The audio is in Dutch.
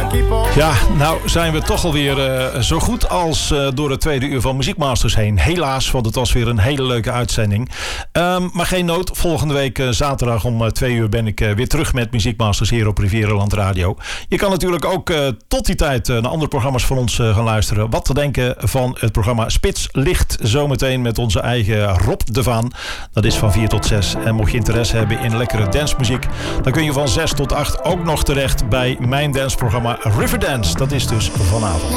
Ja, nou zijn we toch alweer zo goed als door het tweede uur van Muziekmasters heen. Helaas, want het was weer een hele leuke uitzending. Maar geen nood, volgende week zaterdag om 2 uur ben ik weer terug met Muziekmasters hier op Rivierenland Radio. Je kan natuurlijk ook tot die tijd naar andere programma's van ons gaan luisteren. Wat te denken van het programma Spits Licht, zometeen met onze eigen Rob de Vaan. Dat is van 4 tot 6. En mocht je interesse hebben in lekkere dancemuziek, dan kun je van 6 tot 8 ook nog terecht bij mijn danceprogramma Riverdance. Dat is dus vanavond.